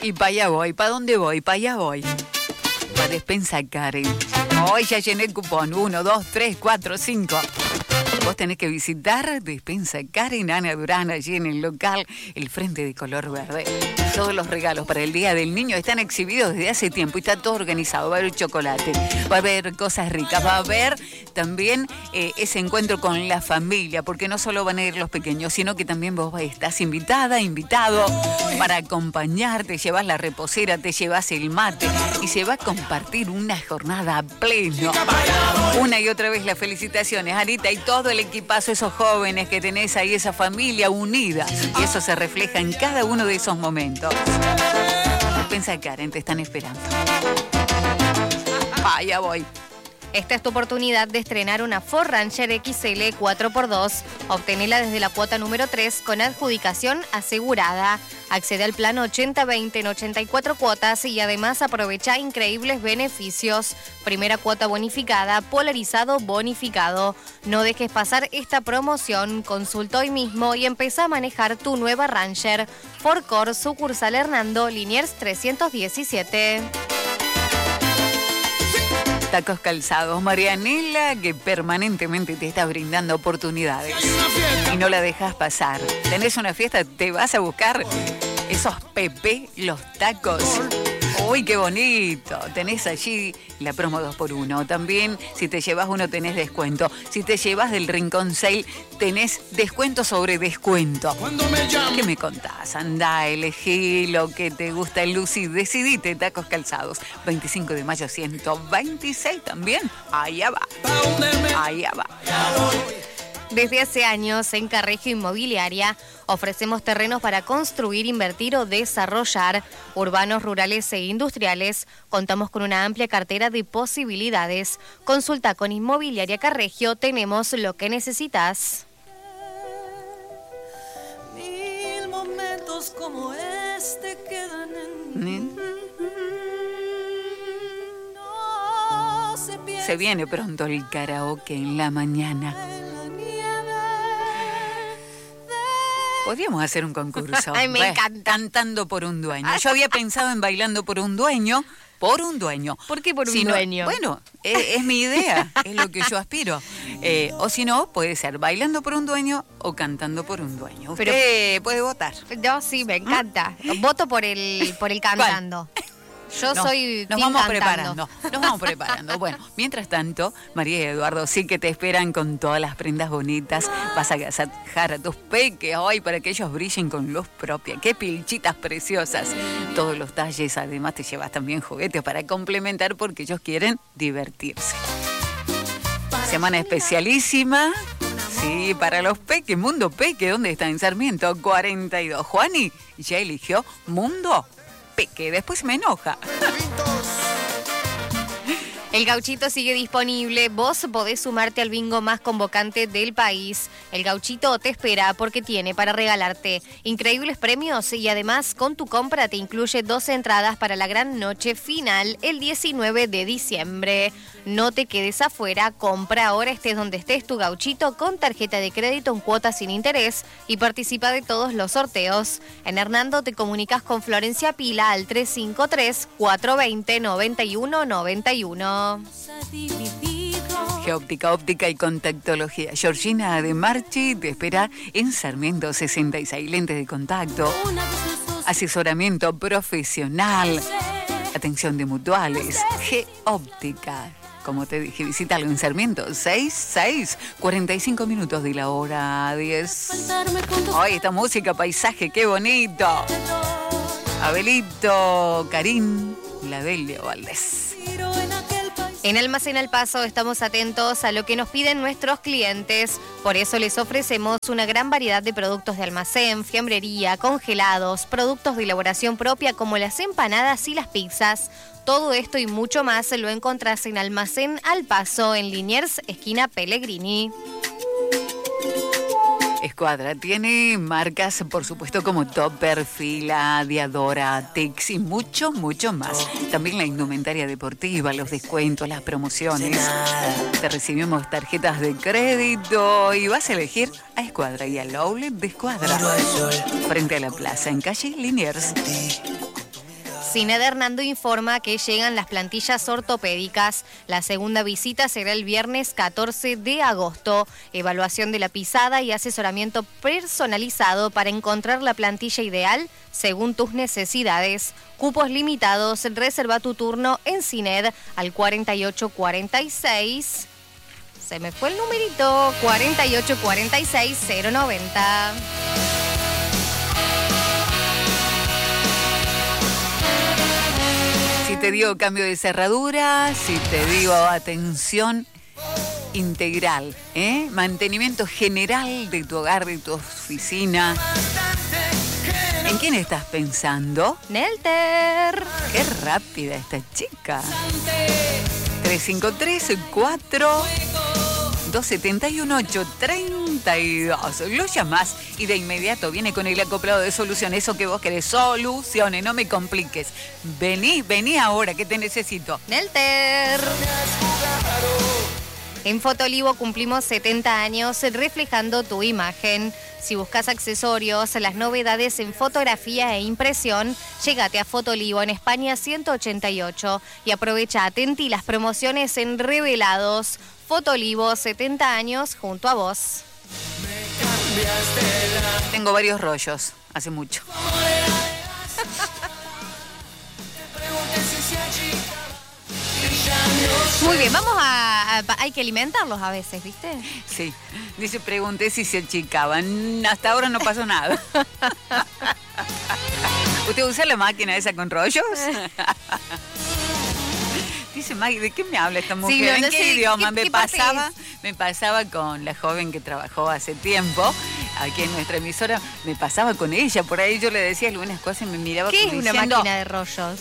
Y para allá voy. ¿Para dónde voy? Para allá voy. Para Despensa Karen. Hoy ya llené el cupón. 1, 2, 3, 4, 5. Vos tenés que visitar Despensa Karen, Ana Durán, allí en el local, el frente de color verde. Todos los regalos para el Día del Niño están exhibidos desde hace tiempo y está todo organizado. Va a haber chocolate, va a haber cosas ricas, va a haber también ese encuentro con la familia, porque no solo van a ir los pequeños, sino que también vos estás invitada, invitado para acompañarte, llevas la reposera, te llevas el mate y se va a compartir una jornada a pleno. Una y otra vez las felicitaciones, Anita, y todo el equipazo, esos jóvenes que tenés ahí, esa familia unida. Y eso se refleja en cada uno de esos momentos. Despensa Karen, te están esperando. Ya voy. Esta es tu oportunidad de estrenar una Ford Ranger XL 4x2. Obtenela desde la cuota número 3 con adjudicación asegurada. Accede al plan 80-20 en 84 cuotas y además aprovecha increíbles beneficios. Primera cuota bonificada, polarizado bonificado. No dejes pasar esta promoción. Consulta hoy mismo y empezá a manejar tu nueva Ranger. Ford Core, sucursal Hernando, Liniers 317. Tacos Calzados, Marianela, que permanentemente te está brindando oportunidades y no la dejas pasar. Tenés una fiesta, te vas a buscar esos Pepe, los tacos. Uy, qué bonito. Tenés allí la promo 2x1. También, si te llevas uno, tenés descuento. Si te llevas del Rincón Sale, tenés descuento sobre descuento. ¿Qué me contás? Andá, elegí lo que te gusta, Lucy. Decidite, Tacos Calzados. 25 de mayo, 126 también. Allá va. Allá va. Desde hace años, en Carregio Inmobiliaria, ofrecemos terrenos para construir, invertir o desarrollar, urbanos, rurales e industriales. Contamos con una amplia cartera de posibilidades. Consulta con Inmobiliaria Carregio, tenemos lo que necesitas. Mil momentos como este quedan en mí. No se viene pronto el karaoke en la mañana. Podríamos hacer un concurso. Ay, me encanta. Cantando por un dueño. Yo había pensado en bailando por un dueño. Por un dueño. ¿Por qué por un dueño? Bueno, es mi idea, es lo que yo aspiro. O si no, puede ser bailando por un dueño o cantando por un dueño. Usted puede votar. Yo sí, me encanta. Voto por el cantando. ¿Cuál? Yo soy nos vamos preparando. Bueno, mientras tanto, María y Eduardo sí que te esperan con todas las prendas bonitas. Vas a agasajar a tus peques hoy para que ellos brillen con luz propia. Qué pilchitas preciosas. Todos los talles, además te llevas también juguetes para complementar porque ellos quieren divertirse. Semana especialísima. Sí, para los peques. Mundo Peque, ¿dónde está? En Sarmiento 42. Juani ya eligió Mundo Peque, después me enoja. El Gauchito sigue disponible. Vos podés sumarte al bingo más convocante del país. El Gauchito te espera porque tiene para regalarte increíbles premios y además con tu compra te incluye 2 entradas para la gran noche final el 19 de diciembre. No te quedes afuera, compra ahora, estés donde estés, tu Gauchito con tarjeta de crédito en cuotas sin interés y participa de todos los sorteos. En Hernando te comunicas con Florencia Pila al 353-420-9191. Geóptica, óptica y contactología. Georgina de Marchi te espera en Sarmiento 66. Lentes de contacto, asesoramiento profesional, atención de mutuales. Geóptica. Como te dije, visítalo en Sarmiento 66, 45 minutos de la hora 10. Ay, esta música, paisaje, qué bonito. Abelito, Karim, la Delia Valdés. En Almacén Al Paso estamos atentos a lo que nos piden nuestros clientes. Por eso les ofrecemos una gran variedad de productos de almacén, fiambrería, congelados, productos de elaboración propia como las empanadas y las pizzas. Todo esto y mucho más lo encontrás en Almacén Al Paso, en Liniers, esquina Pellegrini. Escuadra tiene marcas, por supuesto, como Topper, Fila, Diadora, Tex y mucho, mucho más. También la indumentaria deportiva, los descuentos, las promociones. Te recibimos tarjetas de crédito y vas a elegir a Escuadra y al outlet de Escuadra. Frente a la plaza, en calle Liniers. Cine de Hernando informa que llegan las plantillas ortopédicas. La segunda visita será el viernes 14 de agosto. Evaluación de la pisada y asesoramiento personalizado para encontrar la plantilla ideal según tus necesidades. Cupos limitados. Reserva tu turno en Cined al 4846. Se me fue el numerito. 4846-090. Si te digo cambio de cerradura, si te digo atención integral, mantenimiento general de tu hogar, de tu oficina. ¿En quién estás pensando? Nelter. Qué rápida esta chica. 353-4-271-832. Lo llamás y de inmediato viene con el acoplado de solución. Eso que vos querés, soluciones, no me compliques. Vení ahora, que te necesito. Nelter. En Fotolivo cumplimos 70 años reflejando tu imagen. Si buscas accesorios, las novedades en fotografía e impresión, llégate a Fotolivo en España 188 y aprovecha atenti las promociones en Revelados. Fotolivo, 70 años junto a vos. Tengo varios rollos, hace mucho. Muy bien, vamos hay que alimentarlos a veces, ¿viste? Sí, dice, pregunté si se achicaban. Hasta ahora no pasó nada. ¿Usted usa la máquina esa con rollos? Dice Maggie, ¿de qué me habla esta mujer? Sí, no, ¿En no qué sé, idioma? ¿qué Me pasaba con la joven que trabajó hace tiempo aquí en nuestra emisora. Me pasaba con ella, por ahí yo le decía algunas cosas y me miraba ¿Qué es como una diciendo, máquina de rollos?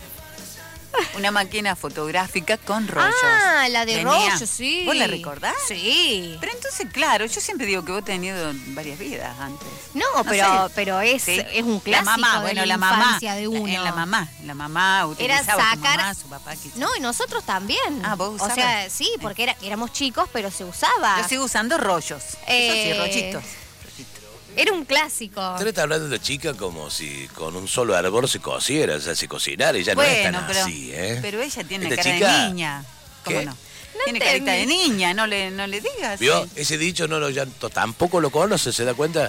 Una máquina fotográfica con rollos. Ah, la de rollos, sí. ¿Vos la recordás? Sí. Pero entonces, claro, yo siempre digo que vos has tenido varias vidas antes. No, sé. pero es, ¿Sí? es un clásico la mamá, de bueno, la infancia de uno. La mamá Era utilizaba sacar... su mamá, su papá. Quizás. No, y nosotros también. Ah, ¿vos usabas? O sea, sí, porque éramos chicos, pero se usaba. Yo sigo usando rollos. Eso sí, rollitos. Era un clásico. Usted está hablando de chica como si con un solo árbol se cociera, o sea, se cocinara y ya Bueno, no es tan pero, así, ¿eh? pero ella tiene Esta cara chica, de niña. ¿Cómo ¿qué? no? Tiene carita de niña, no le digas. ¿Vio? Ese dicho tampoco lo conoce, ¿se da cuenta?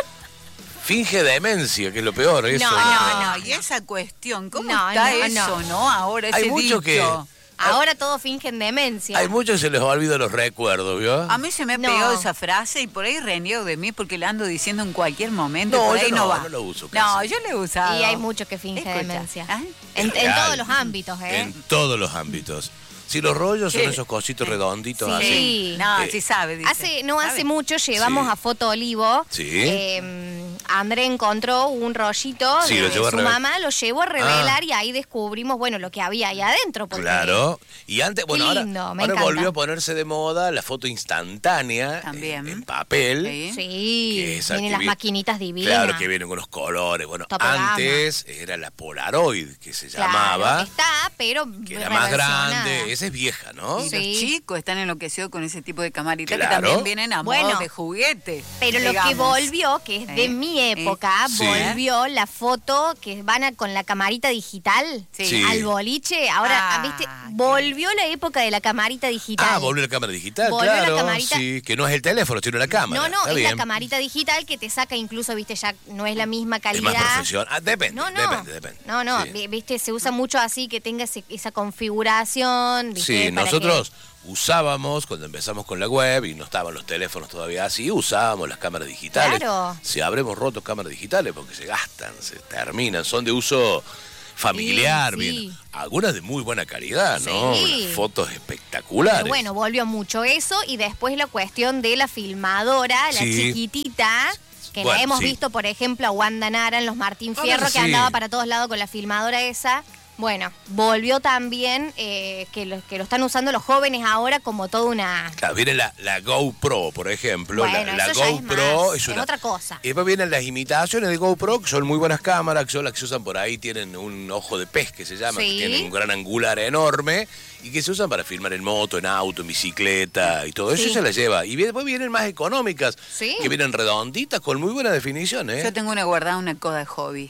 Finge demencia, que es lo peor, eso. No, y esa cuestión, ¿cómo está eso, no? Ahora Hay ese mucho dicho. Ahora todos fingen demencia. Hay muchos que se les olvidan los recuerdos, ¿vio? A mí se me ha pegado esa frase y por ahí reniego de mí porque la ando diciendo en cualquier momento. No, por ahí yo no va. no lo uso casi. No, yo lo he usado. Y hay muchos que fingen Escucha, demencia. ¿ah? En todos los ámbitos, ¿eh? En todos los ámbitos. Si los rollos son esos cositos redonditos así. Sí. No, sí sabe, dice. No hace mucho llevamos Sí. a Foto Olivo. Sí. André encontró un rollito Sí, de lo llevó a su mamá, lo llevó a revelar y ahí descubrimos, bueno, lo que había ahí adentro. Porque Claro. Y antes, bueno, Qué ahora, lindo, me ahora encanta. volvió a ponerse de moda la foto instantánea También. en papel. Sí. Sí, Que esa vienen que las viene- maquinitas divinas. Claro, que vienen con los colores. Bueno, Top gama. antes era la Polaroid, que se Claro, llamaba, está, pero que era más reversionada. grande. Esa es vieja, ¿no? Y Sí. los chicos están enloquecidos con ese tipo de camaritas que Claro. también vienen a modo Bueno, de juguete. Pero lo que digamos. volvió, que es de mi época, Sí. volvió la foto que van con la camarita digital Sí. al boliche. Ahora, Ah, ¿viste? qué- Volvió la época de la camarita digital. Ah, volvió la cámara digital, Volvió la claro. camarita- Sí, que no es el teléfono, sino la cámara. No, Está es bien. la camarita digital que te saca incluso, viste, ya no es la misma Es calidad. más profesional. Ah, depende, No, depende. No, Sí. viste, se usa mucho así, que tenga esa configuración. ¿viste? Sí, Para nosotros usábamos, cuando empezamos con la web y no estaban los teléfonos todavía así, usábamos las cámaras digitales. Claro. Si habremos roto cámaras digitales porque se gastan, se terminan, son de uso familiar, Sí, sí. bien. Algunas de muy buena calidad, ¿no? Sí. Unas fotos que, espectaculares. bueno, volvió mucho eso y después la cuestión de la filmadora, la Sí. chiquitita. Que Bueno, la hemos sí. visto, por ejemplo, a Wanda Nara en los Martín Ah, Fierro, que sí. andaba para todos lados con la filmadora esa. Bueno, volvió también, que lo están usando los jóvenes ahora como toda una... Claro, viene la GoPro, por ejemplo. Bueno, la eso ya es GoPro más, es es otra cosa. Y después vienen las imitaciones de GoPro, que son muy buenas cámaras, que son las que se usan por ahí, tienen un ojo de pez que se llama, Sí. que tienen un gran angular enorme, y que se usan para filmar en moto, en auto, en bicicleta, y todo eso Sí. se las lleva. Y después vienen más económicas, Sí. que vienen redonditas, con muy buena definición, ¿eh? Yo tengo una guardada, una Kodak Hobby.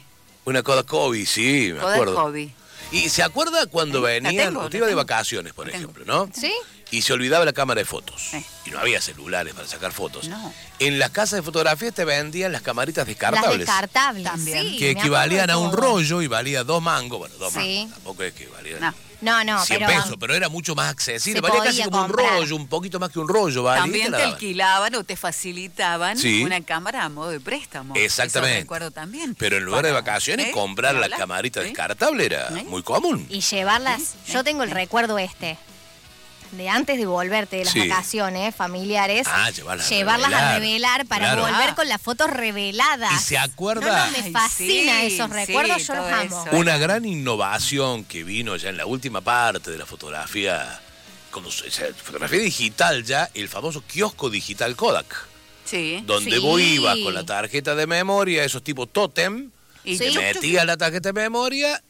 Una Kodak Hobby, sí, me Kodak acuerdo. Hobby. ¿Y se acuerda cuando venían, tengo, usted la iba de tengo. vacaciones, por La tengo. ejemplo, ¿no? ¿Sí? Y se olvidaba la cámara de fotos. Eh. Y no había celulares para sacar fotos. No. En las casas de fotografía te vendían las camaritas Las descartables. descartables, También. sí. que me equivalían a acuerdo un de todo. rollo y valía 2 mangos. Bueno, 2 Sí. mangos. Tampoco es que valía No. 100 pero pesos, pero era mucho más accesible. se Valía casi podía como un comprar. rollo, un poquito más que un rollo. Valía, También y la te daban. alquilaban o te facilitaban Sí. una cámara a modo de préstamo. Exactamente. Eso recuerdo también. Pero en lugar de Para- vacaciones, ¿eh? comprar ¿Me la habla? camarita ¿Eh? descartable era ¿Eh? muy común. Y llevarlas, yo tengo el recuerdo de antes de volverte de las Sí. vacaciones familiares, Ah, llevarlas a revelar para Claro. volver Ah. con las fotos reveladas. ¿Y se acuerda? No, me Ay, fascina sí, esos sí, recuerdos, yo los todo amo. eso. Una gran innovación que vino ya en la última parte de la fotografía, fotografía digital ya, el famoso kiosco digital Kodak, Sí. donde Sí. vos ibas con la tarjeta de memoria, esos tipos tótem, Y te Sí. metías la tarjeta de memoria,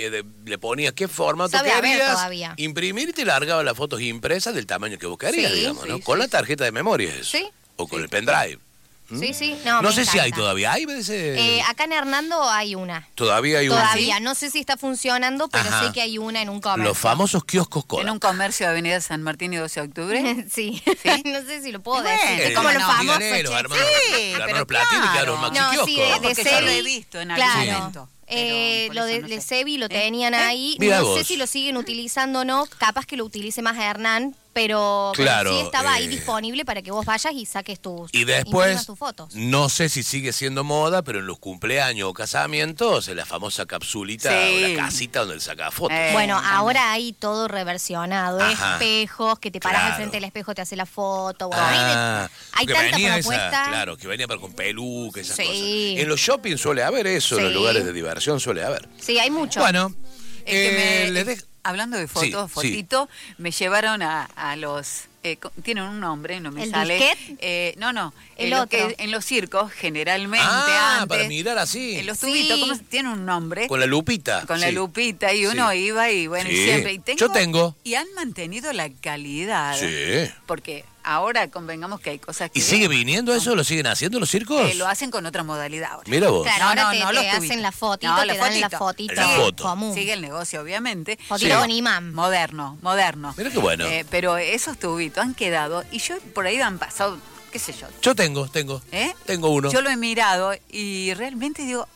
le ponías qué formato Sabe a ver querías, todavía. imprimir y te largaba las fotos impresas del tamaño que vos querías, Sí, digamos, ¿no? sí, Con sí, la tarjeta de memoria eso. Sí. O con el pendrive. Sí, sí. No me sé si hay encanta. todavía. ¿Hay? Me dice, Acá en Hernando hay una. todavía hay una. Todavía. No sé si está funcionando, pero Ajá. sé que hay una en un comercio. Los famosos kioscos en Kodak. un comercio de Avenida San Martín y 12 de octubre. Sí. ¿Sí? No sé si lo puedo Bueno, decir. Es ¿cómo como los no? famosos. Dígale, los che. hermanos, Sí, los pero hermanos Platini claro. quedaron más No, kioscos. sí, de Porque yo lo he Sebi, visto en claro. algún momento. pero por Lo eso no de sé. Sebi lo tenían ahí. Mira No vos. sé si lo siguen utilizando o no. Capaz que lo utilice más Hernán, pero Claro, sí estaba ahí disponible para que vos vayas y saques tus Y imprimas después, tus fotos. no sé si sigue siendo moda, pero en los cumpleaños o casamientos, la famosa capsulita Sí. o la casita donde le sacaba fotos. Bueno, también. ahora hay todo reversionado. Ajá. Espejos, que te paras Claro. al frente del espejo, te hace la foto. Bueno, hay que tanta venía propuesta. claro, que venía con peluca, esas Sí. cosas. En los shopping suele haber eso, en los Sí. lugares de diversión suele haber. Sí, hay mucho. Bueno, El que les dejo- hablando de fotos, Sí, fotito, me llevaron a los... tienen un nombre, no me ¿El sale. disquete? No. El lo otro. que en los circos, generalmente, Ah, antes, para mirar así. en los tubitos, Sí. ¿cómo tiene un nombre? Con la lupita. Con la sí. lupita y uno Sí. iba y bueno, y Sí. siempre. Y Yo tengo. Y han mantenido la calidad. Sí. Porque ahora convengamos que hay cosas que... ¿Y sigue viniendo eso? ¿Lo siguen haciendo los circos? Lo hacen con otra modalidad ahora. Mira vos. Claro, No, ahora no, te, no, te los hacen tubitos. la fotito, No, te la dan la fotito. fotito La foto. común. Sigue el negocio, obviamente. Fotito pero con imán. Moderno. Mira qué bueno. Pero esos tubitos han quedado, y yo por ahí han pasado, qué sé yo. Yo tengo. ¿Eh? Tengo uno. Yo lo he mirado y realmente digo,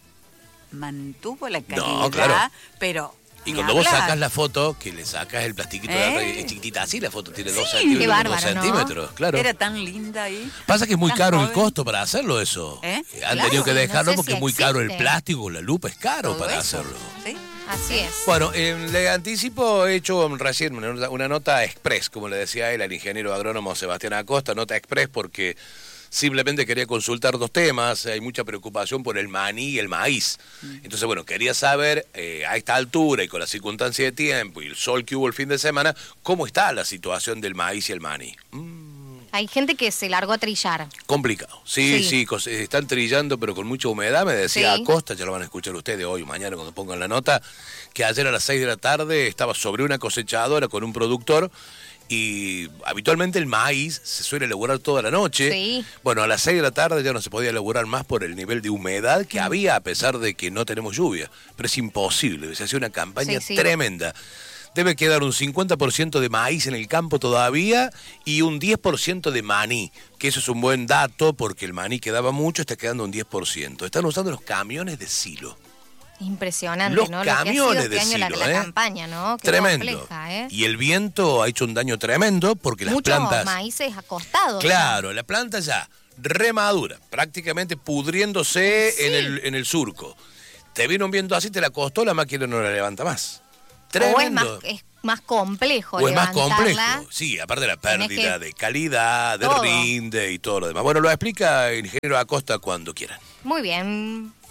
mantuvo la calidad, No, claro. pero... Y ni cuando vos hablar. sacas la foto, que le sacas el plastiquito de la es chiquitita así, la foto tiene 2 Sí, centímetros. qué bárbaro, 2 ¿no? centímetros, claro. Era tan linda ahí. Pasa que es muy tan caro el joven. costo para hacerlo eso. ¿Eh? Han Claro, tenido que no dejarlo sé porque si es muy caro el existe. plástico, la lupa es caro Todo para eso, hacerlo. ¿sí? Así es. Bueno, le anticipo, he hecho recién una nota express, como le decía él, al ingeniero agrónomo Sebastián Acosta, nota express porque simplemente quería consultar 2 temas, hay mucha preocupación por el maní y el maíz. Entonces, bueno, quería saber a esta altura y con la circunstancia de tiempo y el sol que hubo el fin de semana, ¿cómo está la situación del maíz y el maní? Hay gente que se largó a trillar. Complicado. Sí, están trillando, pero con mucha humedad. Me decía Sí. Acosta, ya lo van a escuchar ustedes hoy o mañana cuando pongan la nota, que ayer a las 6 de la tarde estaba sobre una cosechadora con un productor y habitualmente el maíz se suele elaborar toda la noche. Sí. Bueno, a las 6 de la tarde ya no se podía elaborar más por el nivel de humedad que había a pesar de que no tenemos lluvia. Pero es imposible, se hacía una campaña Sí, sí. tremenda. Debe quedar un 50% de maíz en el campo todavía y un 10% de maní, que eso es un buen dato porque el maní quedaba mucho, está quedando un 10%. Están usando los camiones de silo. Impresionante, Los ¿no? Lo que ha sido camiones este de año silo, la ¿eh? campaña, ¿no? Qué Tremendo. compleja, ¿eh? Y el viento ha hecho un daño tremendo porque las Muchos plantas... maíces acostados. Claro, la planta ya remadura, prácticamente pudriéndose Sí. en el surco. Te viene un viento así, te la costó, la máquina no la levanta más. O es Tremendo. más complejo O es más levantarla. complejo. Sí, aparte de la Tenés pérdida que- de calidad, de todo. rinde y todo lo demás. Bueno, lo explica el ingeniero Acosta cuando quieran. Muy bien.